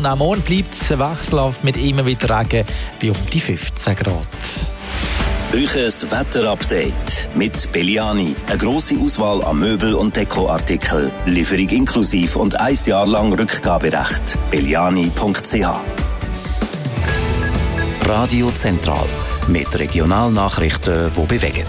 auch morgen bleibt es wechselhaft mit immer wieder Regen bei um die 15 Grad. Euches Wetterupdate mit Belliani. Eine grosse Auswahl an Möbel- und Dekoartikeln. Lieferung inklusiv und 1 Jahr lang Rückgaberecht. Belliani.ch. Radio Zentral mit Regionalnachrichten, die bewegen.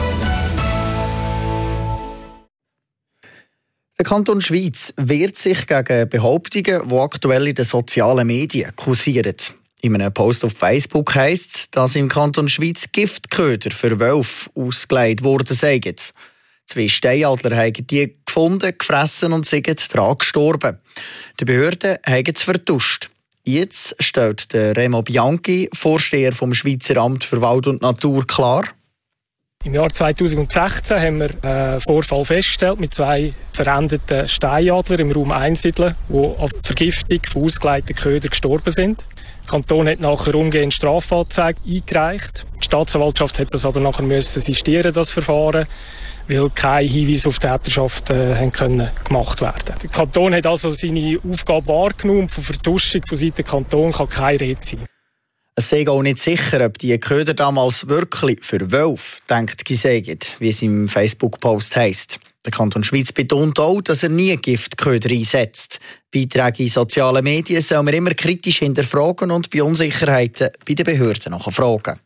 Der Kanton Schwyz wehrt sich gegen Behauptungen, die aktuell in den sozialen Medien kursieren. In einem Post auf Facebook heisst es, dass im Kanton Schwyz Giftköder für Wölfe ausgelegt worden seien. 2 Steinadler haben die gefunden, gefressen und sind daran gestorben. Die Behörden haben es vertuscht. Jetzt stellt der Remo Bianchi, Vorsteher vom Schweizer Amt für Wald und Natur, klar: Im Jahr 2016 haben wir einen Vorfall festgestellt mit 2 verendeten Steinadlern im Raum Einsiedeln, die an Vergiftung von ausgelegten Ködern gestorben sind. Der Kanton hat nachher umgehend Strafanzeige eingereicht. Die Staatsanwaltschaft hat das aber nachher müssen sistieren, das Verfahren, weil keine Hinweise auf Täterschaft können gemacht werden. Der Kanton hat also seine Aufgabe wahrgenommen. Von Vertuschung von Seiten des Kantons kann keine Rede sein. Es sei auch nicht sicher, ob die Köder damals wirklich für Wölfe denkt gesägt, wie es im Facebook-Post heisst. Der Kanton Schwyz betont auch, dass er nie Giftköder einsetzt. Beiträge in sozialen Medien soll man immer kritisch hinterfragen und bei Unsicherheiten bei den Behörden nachfragen.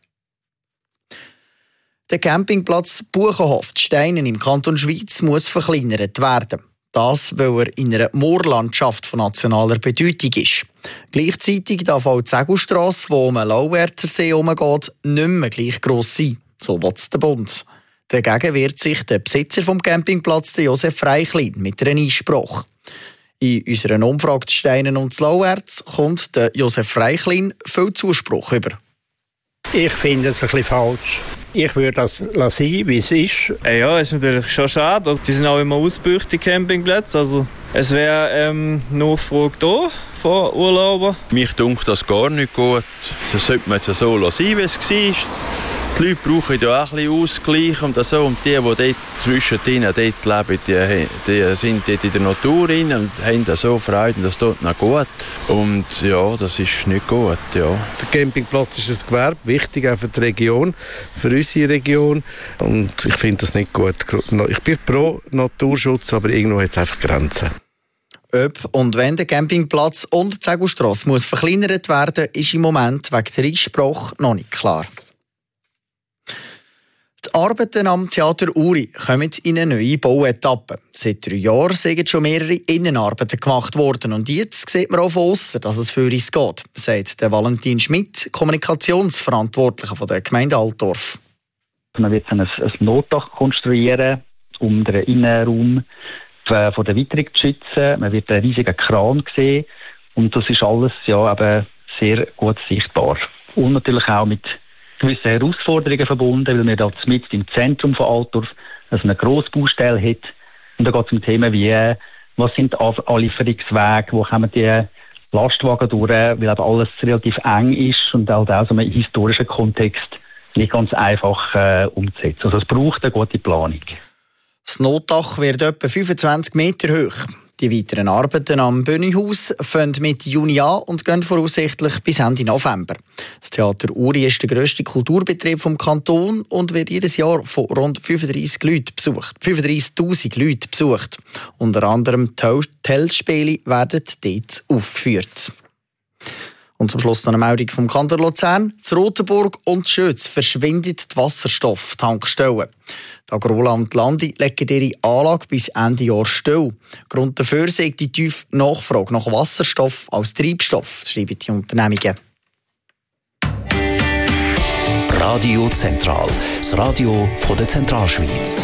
Der Campingplatz Buchenhof Steinen im Kanton Schwyz muss verkleinert werden. Das, weil er in einer Moorlandschaft von nationaler Bedeutung ist. Gleichzeitig darf auch die Segelstrasse, die um den Lauwerzer See herumgeht, nicht mehr gleich gross sein. So will es der Bund. Dagegen wehrt sich der Besitzer des Campingplatzes, Josef Freichlin, mit einem Einspruch. In unserer Umfrage zu Steinen und zu Lauwerz kommt der Josef Freichlin viel Zuspruch über. Ich finde es ein bisschen falsch. Ich würde das sein, wie es ist. Ja, ist natürlich schon schade. Die sind auch immer ausgebucht, die Campingplätze. Also, es wäre Nachfrage da von Urlaubern. Mich dunkt das gar nicht gut. Das sollte man jetzt so lassen, wie es war. Die Leute brauchen ja auch ein bisschen Ausgleich und so. Und die dort zwischendrin dort leben, die sind dort in der Natur rein und haben da so Freude, und das tut noch gut. Und ja, das ist nicht gut, ja. Der Campingplatz ist ein Gewerbe, wichtig auch für die Region, für unsere Region. Und ich finde das nicht gut. Ich bin pro Naturschutz, aber irgendwo hat es einfach Grenzen. Ob und wenn der Campingplatz und die Segelstrasse muss verkleinert werden, ist im Moment wegen der Einsprache noch nicht klar. Die Arbeiten am Theater Uri kommen in eine neue Bauetappe. Seit 3 Jahren sind schon mehrere Innenarbeiten gemacht worden. Und jetzt sieht man auch von aussen, dass es für uns geht, sagt der Valentin Schmidt, Kommunikationsverantwortlicher von der Gemeinde Altdorf. Man wird ein Notdach konstruieren, um den Innenraum von der Witterung zu schützen. Man wird einen riesigen Kran sehen. Und das ist alles eben sehr gut sichtbar. Und natürlich auch mit gewisse Herausforderungen verbunden, weil wir da mitten im Zentrum von Altdorf eine grosse Baustelle hat. Und da geht es um Themen wie, was sind die Anlieferungswege, wo kommen die Lastwagen durch, weil eben alles relativ eng ist und halt auch so einen historischen Kontext nicht ganz einfach umzusetzen. Also es braucht eine gute Planung. Das Notdach wird etwa 25 Meter hoch. Die weiteren Arbeiten am Bönihaus fangen Mitte Juni an und gehen voraussichtlich bis Ende November. Das Theater Uri ist der grösste Kulturbetrieb vom Kanton und wird jedes Jahr von rund 35'000 Leuten besucht. Unter anderem die Telspiele werden dort aufgeführt. Und zum Schluss noch eine Meldung vom Kanton Luzern. In Rotenburg und Schötz verschwindet die Wasserstofftankstelle. Die Agrola und Landi legen ihre Anlage bis Ende Jahr still. Grund dafür sei die tiefe Nachfrage nach Wasserstoff als Treibstoff, schreiben die Unternehmungen. Radio Zentral, das Radio von der Zentralschweiz.